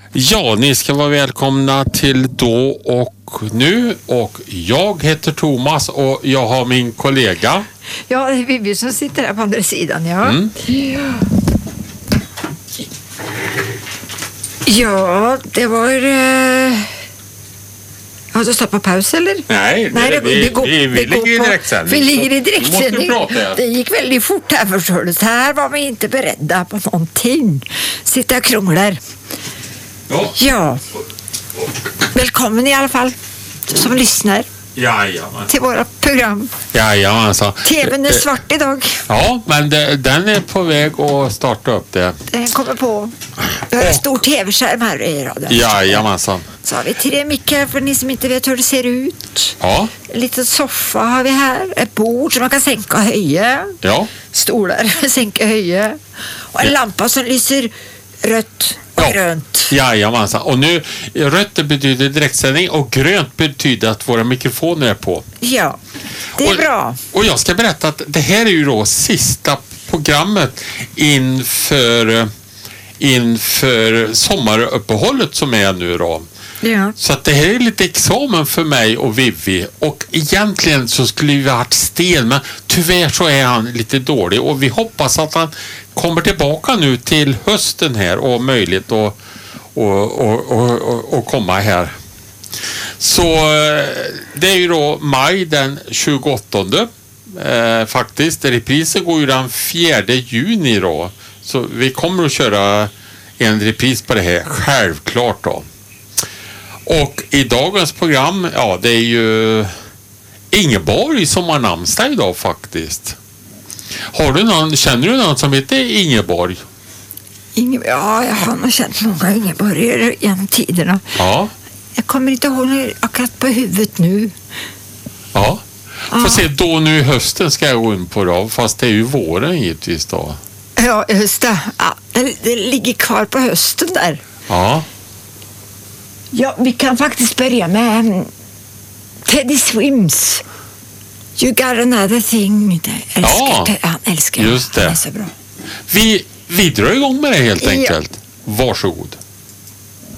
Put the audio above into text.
Ja, ni ska vara välkomna till Då och nu. Och jag heter Thomas och jag har min kollega. Ja, det är Vivi som sitter här på andra sidan, ja. Ja, det var... Har du stoppat paus eller? Nej, vi ligger i direktsändning. Vi ligger i direktsändning. Prata. Det gick väldigt fort här, förstår du. Så här var vi inte beredda på någonting. Sitta och krånglar. Ja. Välkommen i alla fall som lyssnar. Jajamän. Till våra program. Jajamän, alltså. TVn är svart idag. Ja, men den är på väg att starta upp det. Den kommer på. Vi har en stor tv-skärm här i radion. Jajamensan. Så har vi 3 mickar för ni som inte vet hur det ser ut. Ja. En liten soffa har vi här. Ett bord som man kan sänka och höja. Ja. Stolar sänka och höja. Och en lampa som lyser rött och grönt. Jajamensan. Och nu, rött betyder direktsändning och grönt betyder att våra mikrofoner är på. Ja, det är bra. Och jag ska berätta att det här är ju då sista programmet inför sommaruppehållet som är nu då. Ja. Så att det här är lite examen för mig och Vivi. Och egentligen så skulle vi ha varit stel, men tyvärr så är han lite dålig. Och vi hoppas att han kommer tillbaka nu till hösten här och möjligt att komma här. Så det är ju då maj den 28 faktiskt. Reprisen går ju den 4 juni då. Så vi kommer att köra en repris på det här, självklart då. Och i dagens program, ja, det är ju Ingeborg som har namnsdag idag faktiskt. Känner du någon som heter Ingeborg? Ja, jag har nog känt många Ingeborger genom tiderna. Ja. Jag kommer inte ihåg akkurat på huvudet nu. Ja. Får se, då nu i hösten ska jag gå in på då, fast det är ju våren givetvis då. Ja, just det. Ja, det ligger kvar på hösten där. Ja. Ja, vi kan faktiskt börja med Teddy Swims You got another thing. Han älskar just det. Han är så bra. Vi drar igång med det helt enkelt. Ja. Varsågod.